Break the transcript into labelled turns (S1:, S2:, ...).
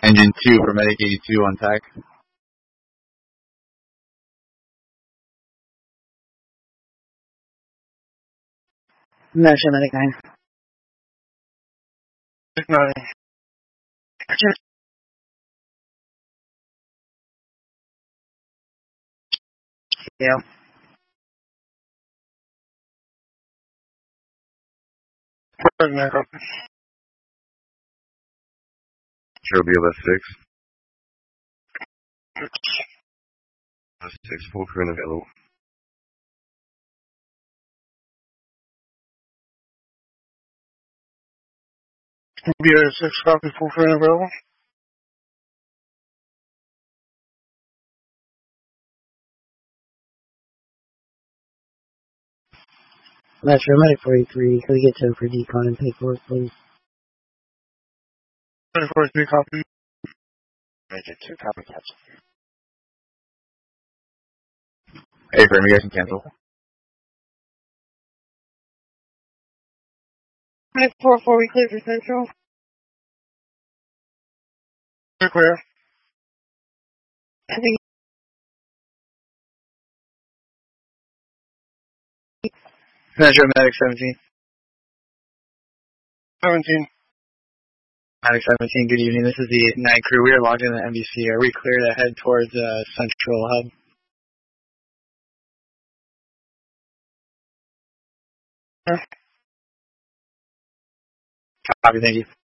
S1: Engine 2 for Medic 82 on TAC.
S2: National Medic 9.
S3: Medic 9.
S2: Yeah.
S4: Sure, BLS 6. 6, full crew and available.
S3: BLS 6, copy, full crew and available.
S2: Metro Medic 43, can we get to for decon and paperwork, please?
S3: Medic 43, copy.
S2: Major 2, copy, cancel.
S1: Hey, Firm, you guys can cancel.
S5: Medic 44, we clear for Central.
S3: You're clear.
S5: I think.
S1: Metro Medic 17.
S3: 17.
S1: Medic 17, good evening. This is the night crew. We are logged in the MBC. Are we clear to head towards Central Hub?
S3: Yeah.
S1: Copy, thank you.